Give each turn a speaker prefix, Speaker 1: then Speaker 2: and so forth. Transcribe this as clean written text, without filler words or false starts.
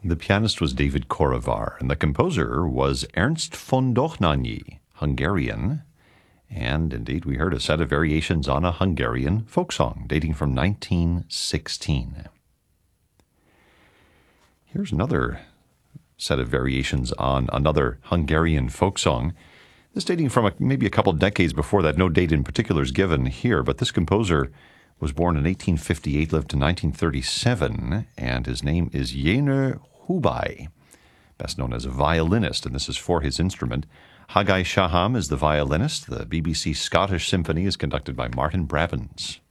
Speaker 1: The pianist was David Korovar, and the composer was Ernst von Dohnányi, Hungarian. And indeed, we heard a set of variations on a Hungarian folk song dating from 1916. Here's another set of variations on another Hungarian folk song. This dating from maybe a couple decades before that. No date in particular is given here, but this composer was born in 1858, lived to 1937, and his name is Jenő Hubay, best known as a violinist, and this is for his instrument. Haggai Shaham is the violinist. The BBC Scottish Symphony is conducted by Martin Bravins.